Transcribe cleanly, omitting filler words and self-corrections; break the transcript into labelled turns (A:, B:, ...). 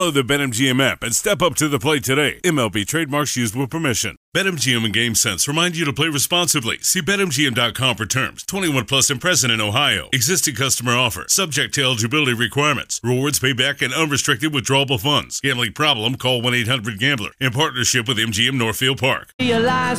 A: Download the BetMGM app and step up to the plate today. MLB trademarks used with permission. BetMGM and GameSense remind you to play responsibly. See BetMGM.com for terms. 21 plus and present in Ohio. Existing customer offer. Subject to eligibility requirements. Rewards payback and unrestricted withdrawable funds. Gambling problem? Call 1-800-GAMBLER. In partnership with MGM Northfield Park.
B: Realize